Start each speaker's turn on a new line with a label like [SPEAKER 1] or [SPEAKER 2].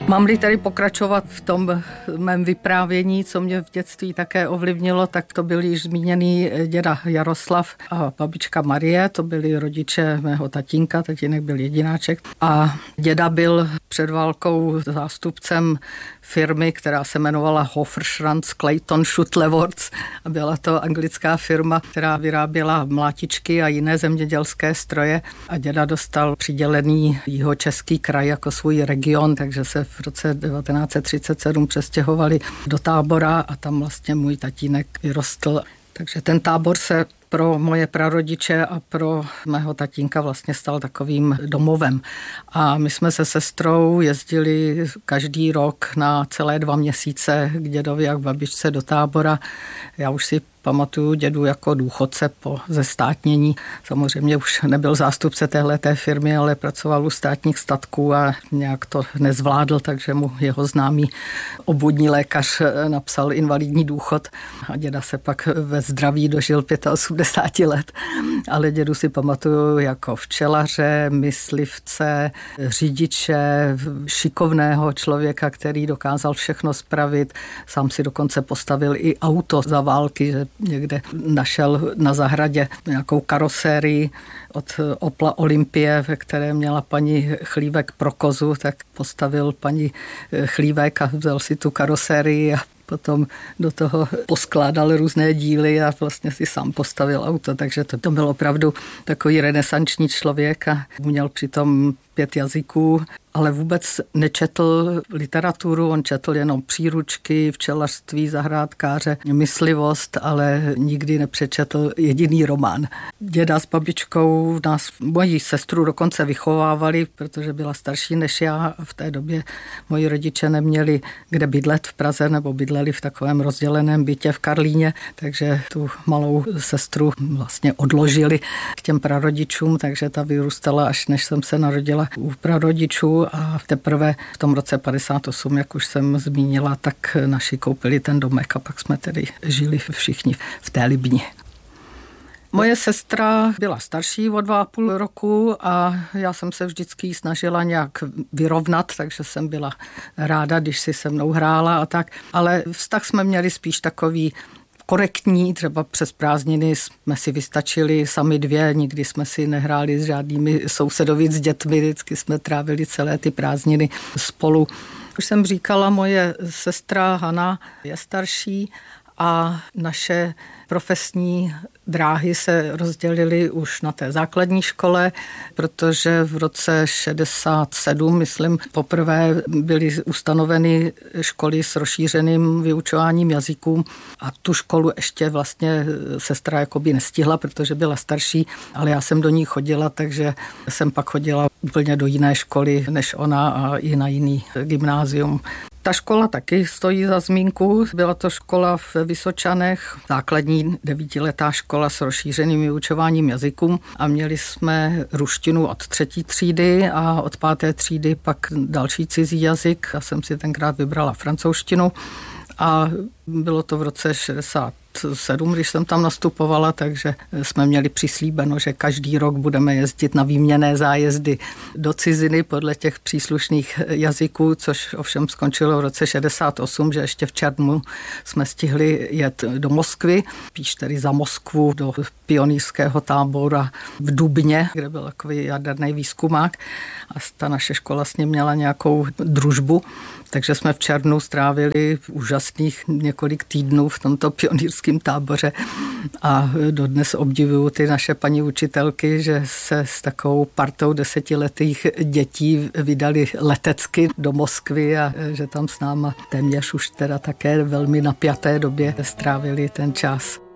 [SPEAKER 1] Mám-li tady pokračovat v tom mém vyprávění, co mě v dětství také ovlivnilo, tak to byl již zmíněný děda Jaroslav a babička Marie, to byli rodiče mého tatínka, tatínek byl jedináček a děda byl před válkou zástupcem firmy, která se jmenovala Hofferschranz Clayton Schuttleworth a byla to anglická firma, která vyráběla mlátičky a jiné zemědělské stroje a děda dostal přidělený Jihočeský kraj jako svůj region, takže se v roce 1937 přestěhovali do Tábora a tam vlastně můj tatínek vyrostl. Takže ten Tábor se pro moje prarodiče a pro mého tatínka vlastně stal takovým domovem. A my jsme se sestrou jezdili každý rok na celé 2 měsíce k dědovi a k babičce do Tábora. Já už si pamatuju dědu jako důchodce po zestátnění. Samozřejmě už nebyl zástupce téhleté firmy, ale pracoval u státních statků a nějak to nezvládl, takže mu jeho známý obvodní lékař napsal invalidní důchod a děda se pak ve zdraví dožil 85 let. Ale dědu si pamatuju jako včelaře, myslivce, řidiče, šikovného člověka, který dokázal všechno spravit. Sám si dokonce postavil i auto za války, že někde našel na zahradě nějakou karosérii od Opla Olympie, ve které měla paní Chlívek pro kozu, tak postavil paní Chlívek a vzal si tu karosérii a potom do toho poskládal různé díly a vlastně si sám postavil auto, takže to byl opravdu takový renesanční člověk a uměl přitom 5 jazyků, ale vůbec nečetl literaturu, on četl jenom příručky, včelařství, zahrádkáře, myslivost, ale nikdy nepřečetl jediný román. Děda s babičkou nás, moji sestru dokonce vychovávali, protože byla starší než já. V té době moji rodiče neměli kde bydlet v Praze nebo bydleli v takovém rozděleném bytě v Karlíně, takže tu malou sestru vlastně odložili k těm prarodičům, takže ta vyrůstala, až než jsem se narodila u prarodičů a teprve v tom roce 58, jak už jsem zmínila, tak naši koupili ten domek a pak jsme tedy žili všichni v té Libni. Moje sestra byla starší o 2,5 roku a já jsem se vždycky snažila nějak vyrovnat, takže jsem byla ráda, když si se mnou hrála a tak, ale vztah jsme měli spíš takový korektní, třeba přes prázdniny jsme si vystačili sami 2, nikdy jsme si nehráli s žádnými sousedovi s dětmi, vždycky jsme trávili celé ty prázdniny spolu. Už jsem říkala, moje sestra Hana je starší a naše profesní dráhy se rozdělily už na té základní škole, protože v roce 67, myslím, poprvé byly ustanoveny školy s rozšířeným vyučováním jazyků a tu školu ještě vlastně sestra jakoby nestihla, protože byla starší, ale já jsem do ní chodila, takže jsem pak chodila úplně do jiné školy než ona a i na jiný gymnázium. Ta škola taky stojí za zmínku. Byla to škola v Vysočanech, základní 9letá škola s rozšířeným vyučováním jazyků a měli jsme ruštinu od 3. třídy a od 5. třídy pak další cizí jazyk. Já jsem si tenkrát vybrala francouzštinu a bylo to v roce 67, když jsem tam nastupovala, takže jsme měli přislíbeno, že každý rok budeme jezdit na výměnné zájezdy do ciziny podle těch příslušných jazyků, což ovšem skončilo v roce 68, že ještě v červnu jsme stihli jet do Moskvy, spíš tedy za Moskvu, do pionýrského tábora v Dubně, kde byl takový jaderný výzkumák a ta naše škola s ním měla nějakou družbu, takže jsme v červnu strávili úžasných několik týdnů v tomto pionýrském táboře a dodnes obdivuju ty naše paní učitelky, že se s takovou partou 10letých dětí vydali letecky do Moskvy a že tam s náma téměř už teda také velmi napjaté době strávili ten čas.